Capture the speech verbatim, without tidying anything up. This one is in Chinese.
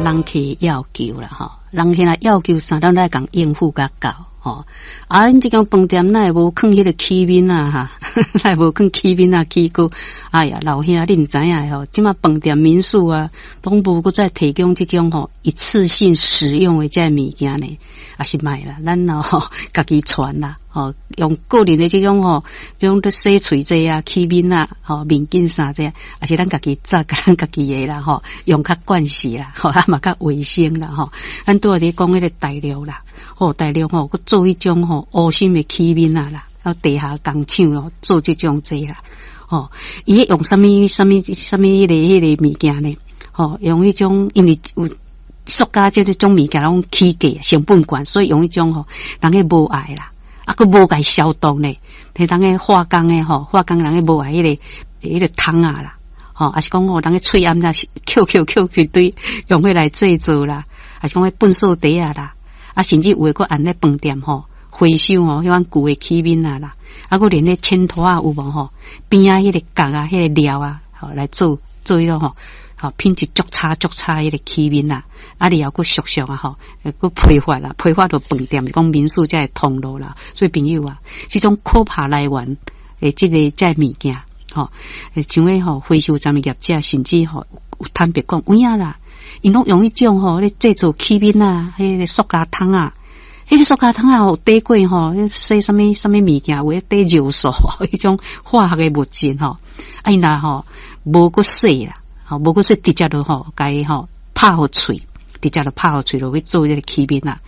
人客要求啦吼，人客来要求啥，咱来讲应付甲到吼。啊，因即种饭店哪会无放迄个起面啊哈，哪会无放起面啊起过？哎呀，老兄你毋知影吼，即马饭店民宿啊，拢无搁再提供即种吼一次性使用的这物件呢，也是卖啦，咱吼家己传啦。吼、哦，用个人的这种吼，比如说洗喙这啊、起面啊、吼面巾啥这，而且咱家己扎咱家己的啦，吼，用较惯势啦，吼，啊嘛较卫生啦，吼。咱拄仔伫讲迄个大陆啦，吼，大陆吼，佮做一种吼乌心的起面啊啦，啊地下工厂哦做这种这啦，吼，伊用什么什么什么迄个迄个物件呢？吼，用迄种因为有塑胶这种物件拢起价成本悬，所以用迄种吼，人个无爱啦。啊，佮无甲伊消毒呢，迄当个化工诶吼，化工人个无爱迄个迄个汤啊啦，吼，啊是讲哦，人个喙暗啦，扣扣扣一堆，用迄来制作啦，啊是讲迄粪扫地啊啦，啊甚至有诶个按咧饭店吼，回收吼，迄款旧诶起面啊啦，啊佮连咧铅拖啊有无吼，边啊迄个角啊，迄个料啊，吼来做做迄种吼。吼，品质足差足差迄个起面啦，啊，你又佫熟熟啊吼，佫批发啦，批发到饭店，讲民宿才会通路啦。所以朋友啊，这种可怕来源诶，即个即物件，吼，像诶吼回收站诶业者，甚至吼有坦白讲，有影啦，因拢用迄种吼咧制作起面啊，迄个塑胶汤啊，迄个塑胶汤啊，有底过吼，洗什么什么物件，有迄底尿素，迄种化学诶物质吼，啊，因若吼无佫洗啦。吼，无过说直接就吼，甲伊吼拍互喙，直接就拍互喙，就去做迄个起面啦。